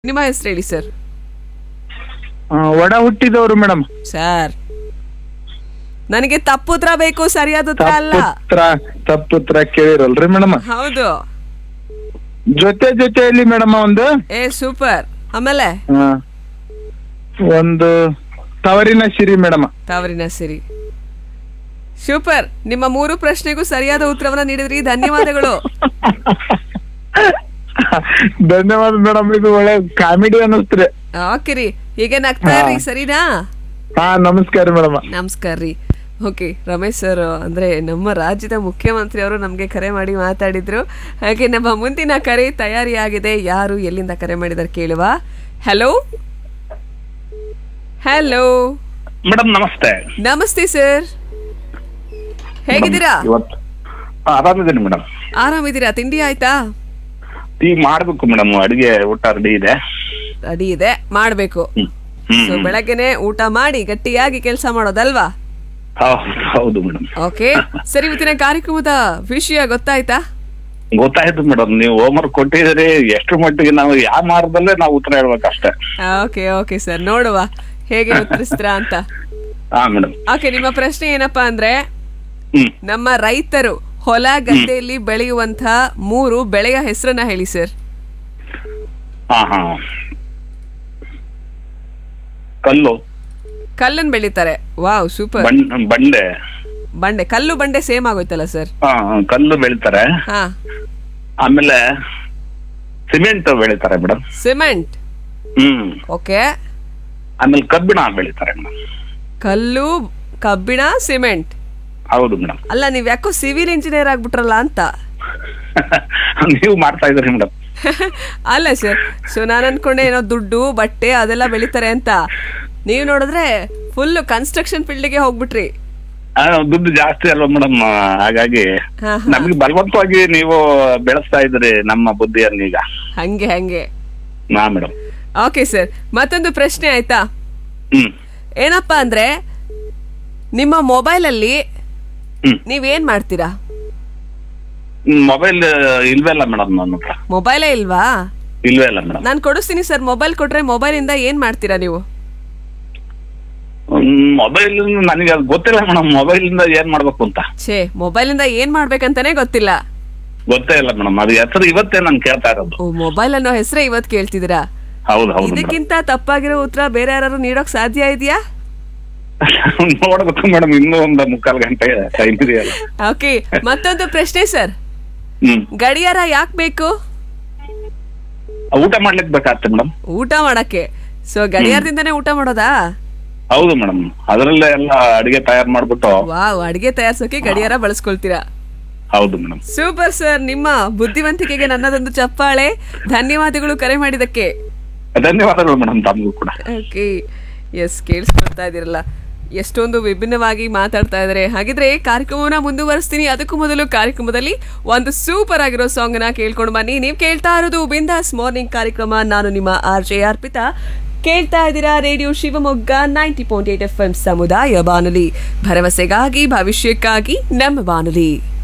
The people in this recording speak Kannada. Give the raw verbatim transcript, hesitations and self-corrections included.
ನಿಮ್ಮ ಹೆಸರು ಹೇಳಿ ಸರ್. ಆ, ಒಡ ಹುಟ್ಟಿದವರು ಮೇಡಮ್. ಸರ್ ನನಗೆ ತಪ್ಪುತ್ರ ಬೇಕು, ಸರಿಯಾದ ಉತ್ತರ ಅಲ್ಲ. ತಪ್ಪುತ್ರ ತಪ್ಪುತ್ರ ಕೇಳಿರಲ್ರಿ ಮೇಡಮ್. ಹೌದು. ಜೊತೆ ಜೊತೆಯಲ್ಲಿ ಮೇಡಮ್ ಒಂದು ಏ ಸೂಪರ್. ಆಮೇಲೆ ಆ, ಒಂದು ತವರಿನ ಸಿರಿ ಮೇಡಮ್. ತಾವರಿನ ಸಿರಿ. ಸೂಪರ್. ನಿಮ್ಮ ಮೂರು ಪ್ರಶ್ನೆಗೂ ಸರಿಯಾದ ಉತ್ತರವನ್ನ ನೀಡಿದ್ರಿ, ಧನ್ಯವಾದಗಳು. ಧನ್ಯವಾದ ಮೇಡಮ್. ಇದು ಒಳ್ಳೆ ಕಾಮಿಡಿ ಅನ್ನಿಸ್ತ್ರಿ. ಓಕೆ ರೀ, ಹೀಗೆ ನಗ್ತಾ ಇರ್ರಿ, ಸರಿನಾ? ಹಾ ನಮಸ್ಕಾರ ಮೇಡಮ್. ನಮಸ್ಕಾರ ರೀ. ಓಕೆ, ರಮೇಶ್ ಸರ್ ಅಂದ್ರೆ ನಮ್ಮ ರಾಜ್ಯದ ಮುಖ್ಯಮಂತ್ರಿ ಅವರು ನಮಗೆ ಕರೆ ಮಾಡಿ ಮಾತಾಡಿದ್ರು. ಹಾಗೆ ನಮ್ಮ ಮುಂದಿನ ಕರೆ ತಯಾರಿಯಾಗಿದೆ. ಯಾರು ಎಲ್ಲಿಂದ ಕರೆ ಮಾಡಿದಾರೆ ಕೇಳುವ. ಹಲೋ ಹಲೋ ಮೇಡಮ್ ನಮಸ್ತೆ. ನಮಸ್ತೆ ಸರ್, ಹೇಗಿದ್ದೀರಾ? ಇವತ್ತು ಆರಾಮಿದ್ದೀನಿ ಮೇಡಮ್. ಆರಾಮಿದ್ದೀರಾ? ತಿಂಡಿ ಆಯ್ತಾ? ಟೀ ಮಾಡ್ಬೇಕು ಮೇಡಮ್, ಅಡಿಗೆ ಊಟ ರೆಡಿ ಇದೆ. ರೆಡಿ ಇದೆ, ಮಾಡ್ಬೇಕು. ಹ್ಮ್. ಹ್ಮ್. ಸೊ ಬೆಳಗ್ಗೆನೆ ಊಟ ಮಾಡಿ ಗಟ್ಟಿಯಾಗಿ ಕೆಲಸ ಮಾಡೋದಲ್ವಾ? ಹೌದು ಹೌದು ಮೇಡಮ್. ಓಕೆ ಸರಿ, ಇವತ್ತಿನ ಕಾರ್ಯಕ್ರಮದ ವಿಷಯ ಗೊತ್ತಾಯ್ತಾ? ಗೊತ್ತಾಯ್ತು ಮೇಡಮ್, ನೀವು ಹೋಮ್ವರ್ಕ್ ಕೊಟ್ಟಿದ್ದೀರಿ. ಎಷ್ಟು ಮಟ್ಟಿಗೆ ನಾವು ಯಾವ ಮಾರ್ಗದಲ್ಲೇ ನಾವು ಉತ್ತರ ಹೇಳ್ಬೇಕಷ್ಟೇ. ಓಕೆ ಓಕೆ ಸರ್, ನೋಡುವ ಹೇಗೆ ಉತ್ತರಿಸ್ತೀರಾ ಅಂತ. ಹಾ ಮೇಡಮ್. ಓಕೆ, ನಿಮ್ಮ ಪ್ರಶ್ನೆ ಏನಪ್ಪಾ ಅಂದ್ರೆ, ಹ್ಮ್ ನಮ್ಮ ರೈತರು ಹೊಲ ಗದ್ದೆಯಲ್ಲಿ ಬೆಳೆಯುವಂತ ಮೂರು ಬೆಳೆಯ ಹೆಸರನ್ನ ಹೇಳಿ ಸರ್. ಹಾ ಹಾ ಕಲ್ಲು, ಕಲ್ಲನ್ ಬೆಳಿತಾರೆ. Wow super. ಬಂ- ಬಂಡೆ. ಬಂಡೆ, ಕಲ್ಲು ಬಂಡೆ ಸೇಮ್ ಆಗೋಯ್ತಲ್ಲ ಸರ್. ಹಾ ಕಲ್ಲು ಬೆಳಿತಾರೆ. ಹಾ, ಆಮೇಲೆ ಸಿಮೆಂಟ್ ಬೆಳಿತಾರೆ ಮೇಡಮ್. ಸಿಮೆಂಟ್. ಹ್ಮ್ ಓಕೆ, ಆಮೇಲೆ ಕಬ್ಬಿಣ ಬೆಳಿತಾರೆ ಮೇಡಮ್. ಕಲ್ಲು, ಕಬ್ಬಿಣ, ಸಿಮೆಂಟ್. ಹೌದು ಮೇಡಮ್. ಅಲ್ಲ, ನೀವ್ ಯಾಕೋ ಸಿವಿಲ್ ಇಂಜಿನಿಯರ್ ಆಗ್ಬಿಟ್ರಲ್ಲ ಅಂತ. ನೀವು ಮಾಡ್ತಾ ಇದ್ರಿ ಮೇಡಮ್. ಅಲ್ಲ ಸರ್, ಸೊ ನಾನು ಅನ್ಕೊಂಡೆ ಏನೋ ದುಡ್ಡು ಬಟ್ಟೆ ಅದೆಲ್ಲ ಬೆಳಿತಾರೆ ಅಂತ. ನೀವು ನೋಡಿದ್ರೆ ಫುಲ್ ಕನ್ಸ್ಟ್ರಕ್ಷನ್ ಫೀಲ್ಡ್ಗೆ ಹೋಗ್ಬಿಟ್ರಿ. ಆ, ದುಡ್ಡು ಜಾಸ್ತಿ ಅಲ್ವಾ ಮೇಡಮ್, ಹಾಗಾಗಿ ಹಾ, ಹಾ. ನಮ್ಗೆ ಬಲವಂತವಾಗಿ ನೀವು ಬೆಳೆಸ್ತಾ ಇದ್ರಿ ನಮ್ಮ ಬುದ್ಧಿಯನ್ನೀಗ. ಹಂಗೆ ಹಂಗೆ. ನಾ ಮೇಡಮ್. ಓಕೆ ಸರ್, ಮತ್ತೊಂದು ಪ್ರಶ್ನೆ ಆಯ್ತಾ? ಹ್ಮ್ ಏನಪ್ಪಾ ಅಂದ್ರೆ, ನಿಮ್ಮ ಮೊಬೈಲ್ ಅಲ್ಲಿ ಹ್ಮ್ ನೀವೇನ್ ಮಾಡ್ತೀರಾ? ಮೊಬೈಲ್ ಇಲ್ವೇ ಇಲ್ಲ ಮೇಡಮ್ ನನ್ನ ಹತ್ರ. ಮೊಬೈಲೇ ಇಲ್ವಾ? ಇಲ್ವೇ ಇಲ್ಲ ಮೇಡಮ್. ನಾನ್ ಕೊಡಿಸ್ತೀನಿ ಸರ್. ಮೊಬೈಲ್ ಕೊಟ್ರೆ ಮೊಬೈಲ್ ಇಂದ ಏನ್ ಮಾಡ್ತೀರಾ ನೀವು? ಮೊಬೈಲ್ ನನಗೆ ಅದು ಗೊತ್ತಿಲ್ಲ ಮೇಡಮ್, ಮೊಬೈಲ್ ಇಂದ ಏನ್ ಮಾಡ್ಬೇಕು ಅಂತ ಛೇ, ಮೊಬೈಲ್ ಇಂದ ಏನ್ ಮಾಡ್ಬೇಕಂತಾನೆ ಗೊತ್ತಿಲ್ಲ. ಗೊತ್ತೇ ಇಲ್ಲ ಮೇಡಮ್. ಅದು ಹೆಸರು ಇವತ್ತೇ ನಾನು ಕೇಳ್ತಾ ಇರೋದು. ಓ, ಮೊಬೈಲ್ ಅನ್ನೋ ಹೆಸರೇ ಇವತ್ ಕೇಳ್ತಿದ್ದೀರಾ? ಹೌದು ಹೌದು ಮೇಡಮ್. ಇದಕ್ಕಿಂತ ತಪ್ಪಾಗಿರೋ ಉತ್ತರ ಬೇರೆ ಯಾರು ನೀಡೋಕ್ ಸಾಧ್ಯ ಇದೆಯಾ? ನೋಡ್ಬೇಕು ಮೇಡಮ್, ಇನ್ನೂ ಒಂದು ಮುಕ್ಕಾಲು ಗಂಟೆ ಟೈಮ್ ಇದೆಯಲ್ಲ. ಓಕೆ, ಮತ್ತೊಂದು ಪ್ರಶ್ನೆ ಸರ್. ಹ್ಮ್ ಗಡಿಯಾರ ಯಾಕೆ ಬೇಕು? ಊಟ ಮಾಡ್ಲಿಕ್ಕೆ ಬೇಕಾಗ್ತದೆ ಮೇಡಮ್. ಊಟ ಮಾಡಕ್ಕೆ. ಸೊ ಗಡಿಯಾರದಿಂದಾನೇ ಊಟ ಮಾಡೋದಾ? ಹೌದು ಮೇಡಮ್, ಅದರಲ್ಲೇ ಎಲ್ಲ ಅಡಿಗೆ ತಯಾರು ಮಾಡ್ಬಿಟ್ಟು. ವಾವ್, ಅಡಿಗೆ ತಯಾರ್ಸೋಕೆ ಗಡಿಯಾರ ಬಳಸ್ಕೊಳ್ತೀರಾ? ಹೌದು ಮೇಡಮ್. ಸೂಪರ್ ಸರ್, ನಿಮ್ಮ ಬುದ್ಧಿವಂತಿಕೆಗೆ ನನ್ನದೊಂದು ಚಪ್ಪಾಳೆ. ಧನ್ಯವಾದಗಳು ಕರೆ ಮಾಡಿದಕ್ಕೆ. ಧನ್ಯವಾದಗಳು ಮೇಡಮ್, ತಮಗೂ ಕೂಡ. ಓಕೆ, ಎಸ್, ಕೇಳಿಸ್ಕೊಳ್ತಾ ಇದ್ದೀರಲ್ಲ ಎಷ್ಟೊಂದು ವಿಭಿನ್ನವಾಗಿ ಮಾತಾಡ್ತಾ ಇದಾರೆ. ಹಾಗಿದ್ರೆ ಕಾರ್ಯಕ್ರಮವನ್ನ ಮುಂದುವರಿಸ್ತೀನಿ. ಅದಕ್ಕೂ ಮೊದಲು ಕಾರ್ಯಕ್ರಮದಲ್ಲಿ ಒಂದು ಸೂಪರ್ ಆಗಿರೋ ಸಾಂಗ್ ನ ಕೇಳ್ಕೊಂಡು ಬನ್ನಿ. ನೀವು ಕೇಳ್ತಾ ಇರೋದು ಬಿಂದಾಸ್ ಮಾರ್ನಿಂಗ್ ಕಾರ್ಯಕ್ರಮ. ನಾನು ನಿಮ್ಮ ಆರ್ ಜೆ ಅರ್ಪಿತಾ. ಕೇಳ್ತಾ ಇದ್ದೀರಾ radio Shivamogga ninety point eight F M ಸಮುದಾಯ ಬಾನುಲಿ, ಭರವಸೆಗಾಗಿ ಭವಿಷ್ಯಕ್ಕಾಗಿ ನಮ್ಮ ಬಾನುಲಿ.